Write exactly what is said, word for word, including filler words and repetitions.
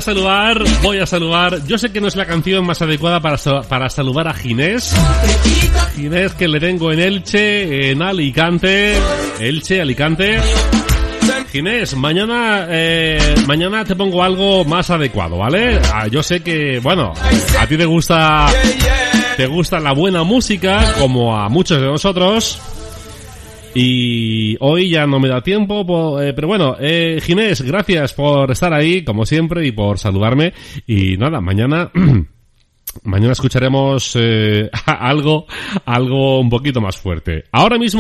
saludar, voy a saludar. Yo sé que no es la canción más adecuada para, para saludar a Ginés. Ginés, que le tengo en Elche, en Alicante. Elche, Alicante. Ginés, mañana, eh, mañana te pongo algo más adecuado, ¿vale? Ah, yo sé que, bueno, a ti te gusta, te gusta la buena música, como a muchos de nosotros. Y hoy ya no me da tiempo, eh, pero bueno, eh, Ginés, gracias por estar ahí, como siempre, y por saludarme. Y nada, mañana, mañana escucharemos eh, algo, algo un poquito más fuerte. Ahora mismo